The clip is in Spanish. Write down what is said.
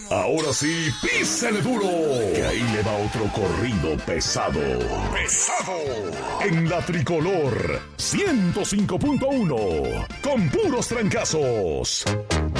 Ahora sí, písele duro, que ahí le va otro corrido pesado. En la Tricolor 105.1, con puros trancazos.